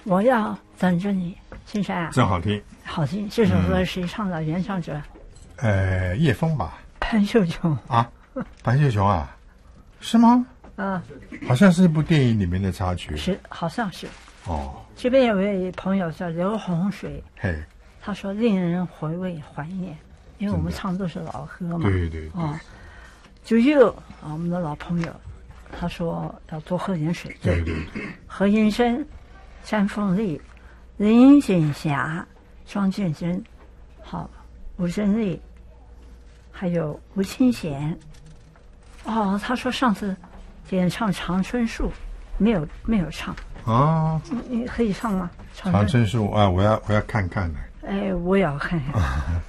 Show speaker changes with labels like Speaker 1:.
Speaker 1: 我要等着你，金山啊，
Speaker 2: 真好听。
Speaker 1: 好听。这首歌谁唱的？原唱者？
Speaker 2: 叶枫吧。
Speaker 1: 潘秀琼
Speaker 2: 啊，潘秀琼啊，是吗？
Speaker 1: 啊，
Speaker 2: 好像是一部电影里面的插曲。
Speaker 1: 是，好像是。
Speaker 2: 哦，
Speaker 1: 这边有位朋友叫刘洪水，
Speaker 2: 嘿，
Speaker 1: 他说令人回味怀念，因为我们唱的都是老歌嘛。
Speaker 2: 对对对。
Speaker 1: 九一六啊，我们的老朋友，他说要多喝点水。
Speaker 2: 对对对。
Speaker 1: 何应生、詹凤丽、林锦霞、庄建珍，好，吴珍丽，还有吴清贤。哦，他说上次演唱《长春树》，没有唱。
Speaker 2: 啊，
Speaker 1: 你可以唱吗？
Speaker 2: 长春树啊，我要看看呢。
Speaker 1: 我也要看看。